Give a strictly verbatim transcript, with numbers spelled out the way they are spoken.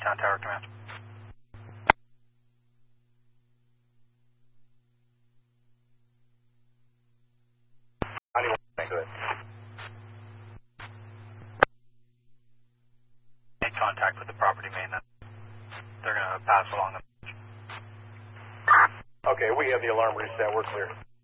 Town Tower Command. ninety-one, thanks for it. Make contact with the property maintenance. They're going to pass along the... Okay, we have the alarm reset. We're clear.